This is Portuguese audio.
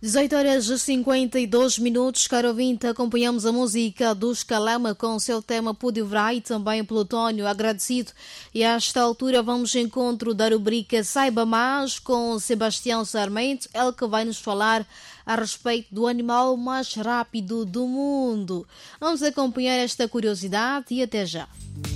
18 horas e 52 minutos, caro ouvinte, acompanhamos a música dos Calama com o seu tema Pudivrai e também Plutónio, agradecido. E a esta altura vamos ao encontro da rubrica Saiba Mais com Sebastião Sarmento, ele que vai nos falar a respeito do animal mais rápido do mundo. Vamos acompanhar esta curiosidade e até já.